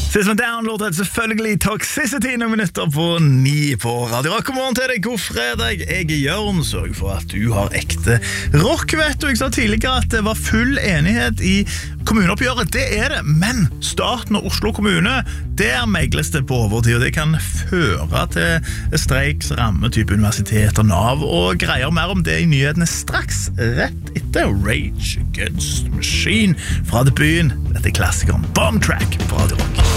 System Download er selvfølgelig Toxicity noen minutter på 9 på Radio Rock. God morgen til deg, god fredag. Jeg er Jørn, sørg for at du har ekte rock, vet du. Jeg sa tidligere at det var full enighet i kommuneoppgjøret, det er det. Men staten og Oslo kommune, der megles det på overtid, og det kan føre til streiks, ramme type universitet og Nav, og greier mer om det i nyhetene straks, rett etter Rage Against the Machine fra debuten. Dette er klassikeren Bomb Track på Radio Rock.